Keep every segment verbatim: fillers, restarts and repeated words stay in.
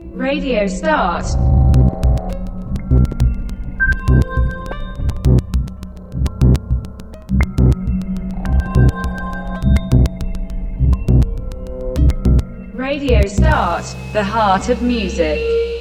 Radio start. Radio Start, the heart of music.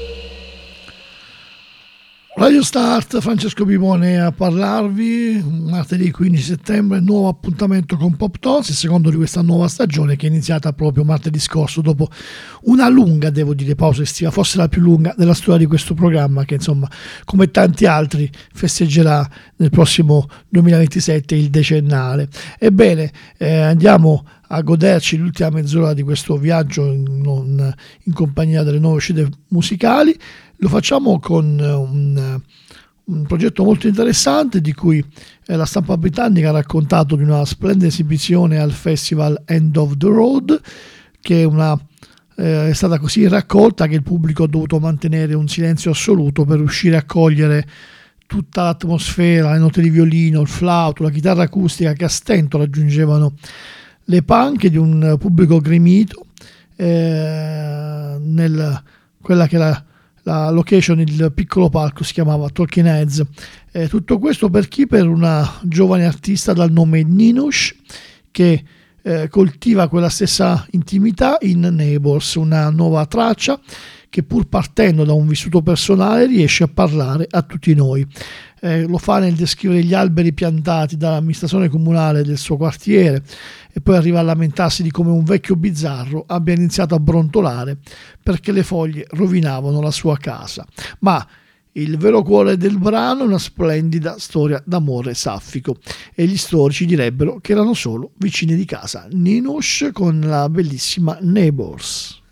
Radio Start, Francesco Pipone a parlarvi, martedì quindici settembre, nuovo appuntamento con Pop Tones, il secondo di questa nuova stagione che è iniziata proprio martedì scorso dopo una lunga, devo dire, pausa estiva, forse la più lunga della storia di questo programma che insomma, come tanti altri, festeggerà nel prossimo duemilaventisette il decennale. Ebbene, eh, andiamo a goderci l'ultima mezz'ora di questo viaggio in, in compagnia delle nuove uscite musicali. Lo facciamo con un, un progetto molto interessante di cui eh, la stampa britannica ha raccontato di una splendida esibizione al festival End of the Road, che è, una, eh, è stata così raccolta che il pubblico ha dovuto mantenere un silenzio assoluto per riuscire a cogliere tutta l'atmosfera, le note di violino, il flauto, la chitarra acustica che a stento raggiungevano le panche di un pubblico gremito eh, nel quella che era la location, il piccolo palco si chiamava Talking Heads. Eh, tutto questo per chi? Per una giovane artista dal nome Ninush che eh, coltiva quella stessa intimità in Neighbours, una nuova traccia che pur partendo da un vissuto personale riesce a parlare a tutti noi. Eh, lo fa nel descrivere gli alberi piantati dall'amministrazione comunale del suo quartiere e poi arriva a lamentarsi di come un vecchio bizzarro abbia iniziato a brontolare perché le foglie rovinavano la sua casa. Ma il vero cuore del brano è una splendida storia d'amore saffico e gli storici direbbero che erano solo vicini di casa. Ninush con la bellissima Neighbours.